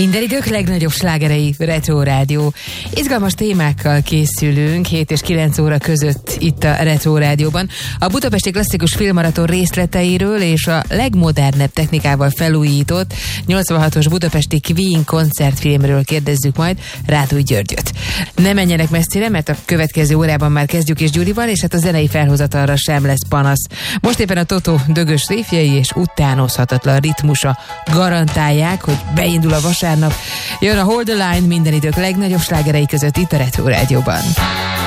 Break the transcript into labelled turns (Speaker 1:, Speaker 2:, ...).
Speaker 1: Minden idők legnagyobb slágerei, Retro Rádió. Izgalmas témákkal készülünk 7 és 9 óra között itt a Retro Rádióban. A Budapesti Klasszikus Filmmaraton részleteiről és a legmodernebb technikával felújított 86-os budapesti Queen koncertfilmről kérdezzük majd Rádúj Györgyöt. Ne menjenek messzire, mert a következő órában már kezdjük is Gyurival, és hát a zenei felhozatalra sem lesz panasz. Most éppen a Totó dögös réfjei és utánozhatatlan ritmusa garantálják, hogy beindul a vasárnap. Jön a Hold the Line, minden idők legnagyobb slágerei között itt a Retro Rádióban.